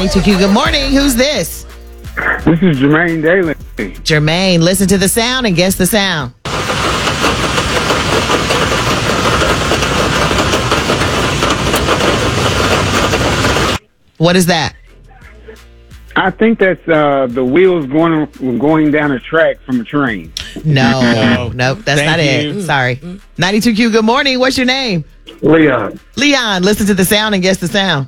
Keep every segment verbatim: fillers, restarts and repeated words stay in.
ninety-two Q. Good morning. Who's this? This is Jermaine Daly. Jermaine, listen to the sound and guess the sound. What is that? I think that's uh, the wheels going going down a track from a train. No, nope, that's Thank not you. it. Sorry. ninety-two Q, good morning. What's your name? Leon. Leon, listen to the sound and guess the sound.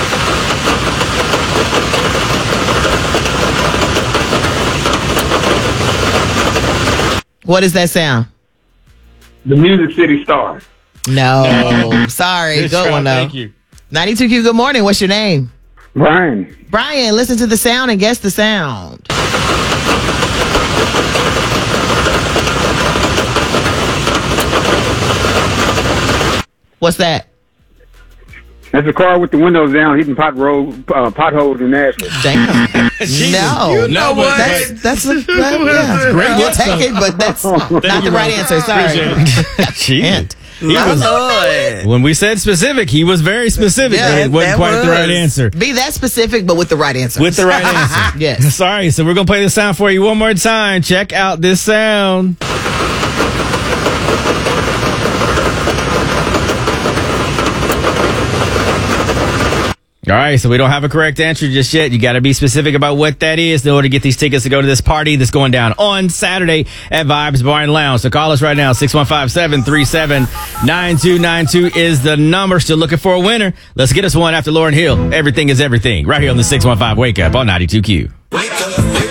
What is that sound? The Music City Star. No. Sorry. Good, try. one, though. Thank you. ninety-two Q, good morning. What's your name? Brian. Brian, listen to the sound and guess the sound. What's that? That's a car with the windows down, hitting pot road, uh, potholes in Nashville. Damn. Jesus. No. You know what? That's, that's a, that, yeah. Great We'll guess, take though. it, but that's not you, the right man. answer. Sorry. Jeez. He My was, Lord. when we said specific, he was very specific. Yeah, it wasn't that quite the right was. answer. Be that specific, but with the right answer. With the right answer. Yes. Sorry, so we're going to play the sound for you one more time. Check out this sound. All right, so we don't have a correct answer just yet. You got to be specific about what that is in order to get these tickets to go to this party that's going down on Saturday at Vibes Bar and Lounge. So call us right now. six one five, seven three seven, nine two nine two is the number. Still looking for a winner. Let's get us one after Lauryn Hill. Everything is everything. Right here on the six one five Wake Up on ninety-two Q. Wake up, wake